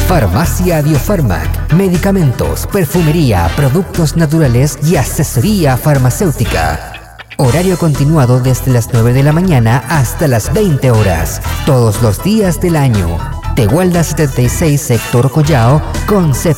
Farmacia Biofarmac, medicamentos, perfumería, productos naturales y asesoría farmacéutica. Horario continuado desde las 9 de la mañana hasta las 20 horas, todos los días del año. Tegualda 76, sector Collao, Concepción.